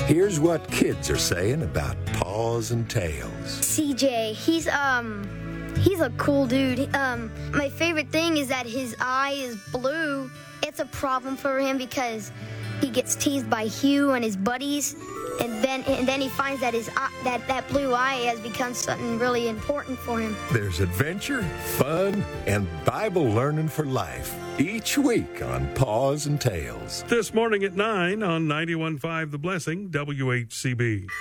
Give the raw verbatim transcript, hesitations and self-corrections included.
Here's what kids are saying about paws and tails. C J, he's, um, he's a cool dude. Um, my favorite thing is that his eye is blue. It's a problem for him because he gets teased by Hugh and his buddies, and then and then he finds that his eye, that that blue eye has become something really important for him. There's adventure, fun, and Bible learning for life each week on Paws and Tails. This morning at nine on ninety-one point five The Blessing, W H C B.